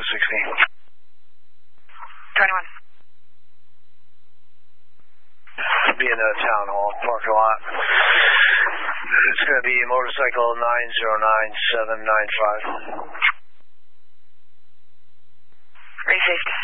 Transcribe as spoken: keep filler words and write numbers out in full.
sixteen. twenty-one. Be in the town hall parking lot. It's going to be motorcycle nine zero nine seven nine five. Received.